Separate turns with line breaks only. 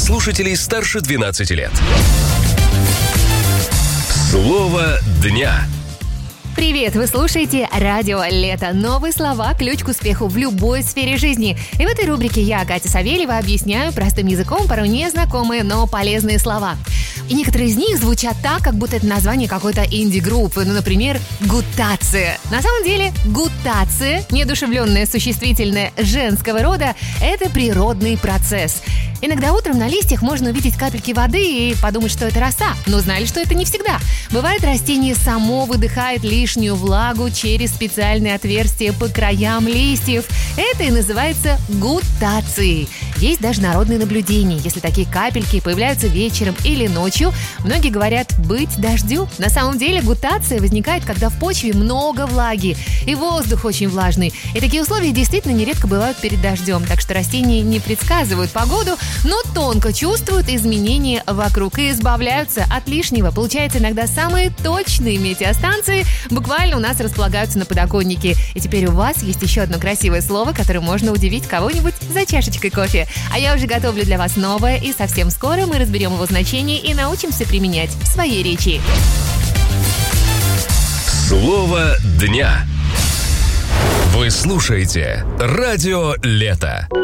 слушателей старше 12 лет. Слово дня.
Привет! Вы слушаете «Радио Лето». Новые слова – ключ к успеху в любой сфере жизни. И в этой рубрике я, Катя Савельева, объясняю простым языком порой незнакомые, но полезные слова. И некоторые из них звучат так, как будто это название какой-то инди-группы. Ну, например, гутация. На самом деле, гутация, неодушевленное существительное женского рода, это природный процесс. Иногда утром на листьях можно увидеть капельки воды и подумать, что это роса. Но знали, что это не всегда. Бывает, растение само выдыхает лишнюю влагу через специальные отверстия по краям листьев. Это и называется гутацией. Есть даже народные наблюдения. Если такие капельки появляются вечером или ночью, многие говорят «быть дождю». На самом деле гутация возникает, когда в почве много влаги и воздух очень влажный. И такие условия действительно нередко бывают перед дождем. Так что растения не предсказывают погоду, но тонко чувствуют изменения вокруг и избавляются от лишнего. Получается, иногда самые точные метеостанции буквально у нас располагаются на подоконнике. И теперь у вас есть еще одно красивое слово, которым можно удивить кого-нибудь за чашечкой кофе. А я уже готовлю для вас новое, и совсем скоро мы разберем его значение и научимся применять в своей речи.
Слово дня. Вы слушаете «Радио Лето».